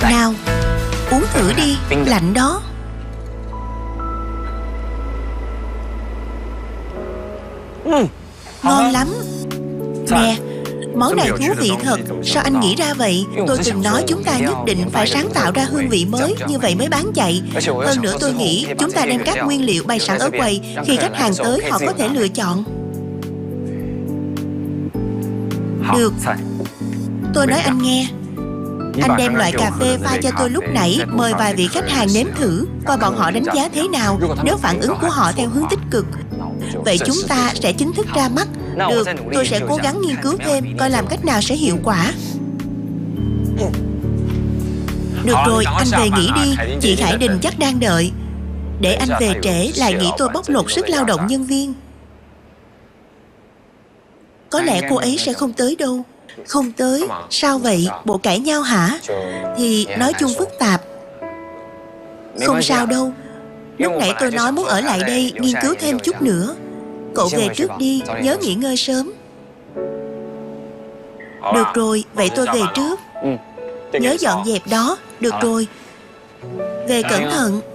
Nào, uống thử đi, lạnh đó. Ngon lắm. Nè, món này thú vị thật. Sao anh nghĩ ra vậy? Tôi từng nói chúng ta nhất định phải sáng tạo ra hương vị mới, như vậy mới bán chạy. Hơn nữa tôi nghĩ chúng ta đem các nguyên liệu bày sẵn ở quầy. Khi khách hàng tới họ có thể lựa chọn. Được, tôi nói anh nghe. Anh đem loại cà phê pha cho tôi lúc nãy, mời vài vị khách hàng nếm thử, coi bọn họ đánh giá thế nào. Nếu phản ứng của họ theo hướng tích cực, vậy chúng ta sẽ chính thức ra mắt. Được, tôi sẽ cố gắng nghiên cứu thêm, coi làm cách nào sẽ hiệu quả. Được rồi, anh về nghỉ đi. Chị Khải Đình chắc đang đợi. Để anh về trễ lại nghĩ tôi bóc lột sức lao động nhân viên. Có lẽ cô ấy sẽ không tới đâu. Không tới, sao vậy? Bộ cãi nhau hả? Thì nói chung phức tạp. Không sao đâu. Lúc nãy tôi nói muốn ở lại đây nghiên cứu thêm chút nữa. Cậu về trước đi, nhớ nghỉ ngơi sớm. Được rồi, vậy tôi về trước. Nhớ dọn dẹp đó. Được rồi. Về cẩn thận.